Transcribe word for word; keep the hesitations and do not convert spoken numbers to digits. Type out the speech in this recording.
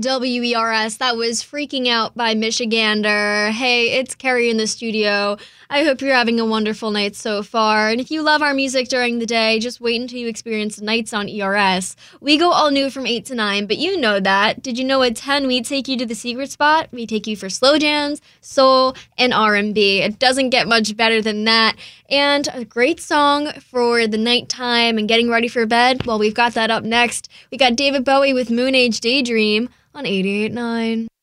W E R S. That was Freaking Out by Michigander. Hey, it's Carrie in the studio. I hope you're having a wonderful night so far. And if you love our music during the day, just wait until you experience nights on E R S. We go all new from eight to nine, but you know that. Did you know at ten we take you to the secret spot? We take you for slow jams, soul, and R and B. It doesn't get much better than that. And a great song for the nighttime and getting ready for bed. Well, we've got that up next. We got David Bowie with Moon Age Daydream on eighty-eight point nine.